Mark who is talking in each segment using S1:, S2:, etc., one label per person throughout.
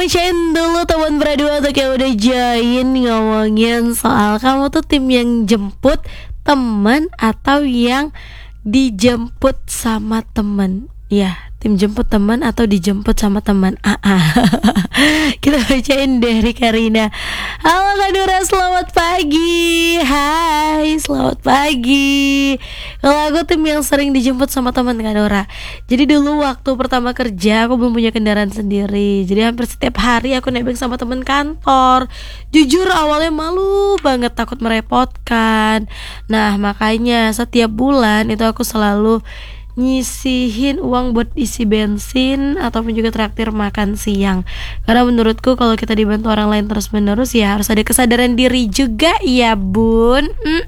S1: Bacain dulu teman berdua tuh kayak udah join ngomongin soal kamu tuh tim yang jemput teman atau yang dijemput sama teman. Ya, tim jemput teman atau dijemput sama teman. Kita bacain dari Karina. Halo Kak Dura, selamat pagi. Hai, selamat pagi. Kalau aku tim yang sering dijemput sama teman Kak Dora. Jadi dulu waktu pertama kerja aku belum punya kendaraan sendiri. Jadi hampir setiap hari aku nebeng sama teman kantor. Jujur awalnya malu banget, takut merepotkan. Nah makanya setiap bulan itu aku selalu nyisihin uang buat isi bensin ataupun juga traktir makan siang. Karena menurutku kalau kita dibantu orang lain terus menerus ya harus ada kesadaran diri juga ya bun.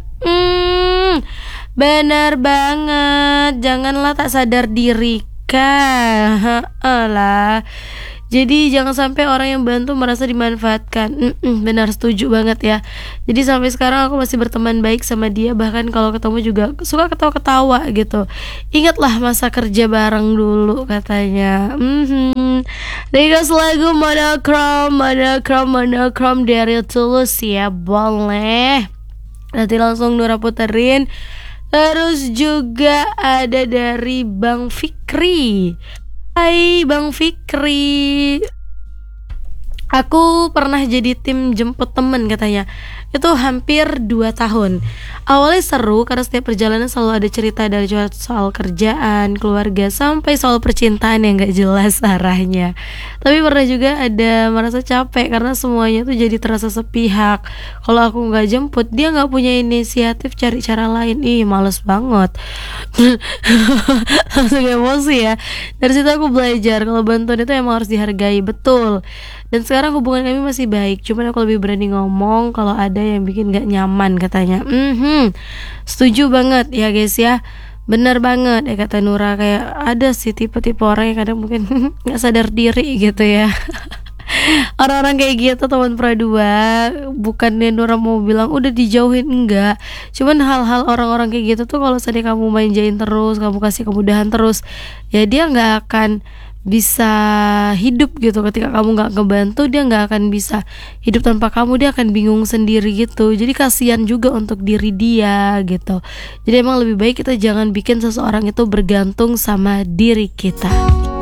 S1: Benar banget, janganlah tak sadar diri kah. Lah. Jadi jangan sampai orang yang bantu merasa dimanfaatkan. Benar, setuju banget ya. Jadi sampai sekarang aku masih berteman baik sama dia. Bahkan kalau ketemu juga suka ketawa-ketawa gitu. Ingatlah masa kerja bareng dulu katanya. Request lagu Monochrome dari Tulus ya, boleh. Nanti langsung Nura puterin. Terus juga ada dari Bang Fikri. Hai Bang Fikri, aku pernah jadi tim jemput temen katanya. Itu hampir 2 tahun. Awalnya seru karena setiap perjalanan selalu ada cerita dari soal kerjaan, keluarga, sampai soal percintaan yang gak jelas arahnya. Tapi pernah juga ada merasa capek karena semuanya tuh jadi terasa sepihak. Kalau aku gak jemput, dia gak punya inisiatif cari cara lain. Ih, males banget. Langsung emosi ya. Dari situ aku belajar kalau bantuan itu emang harus dihargai, betul. Dan sekarang hubungan kami masih baik, cuman aku lebih berani ngomong kalau ada yang bikin gak nyaman katanya. Setuju banget ya guys ya. Bener banget ya kata Nura, kayak ada sih tipe-tipe orang yang kadang mungkin gak sadar diri gitu ya. Orang-orang kayak gitu teman pradua, bukannya Nura mau bilang udah dijauhin, enggak. Cuman hal-hal orang-orang kayak gitu tuh kalau misalnya kamu manjain terus, kamu kasih kemudahan terus, ya dia gak akan bisa hidup gitu. Ketika kamu gak ngebantu, dia gak akan bisa hidup tanpa kamu. Dia akan bingung sendiri gitu. Jadi kasihan juga untuk diri dia gitu. Jadi emang lebih baik kita jangan bikin seseorang itu bergantung sama diri kita.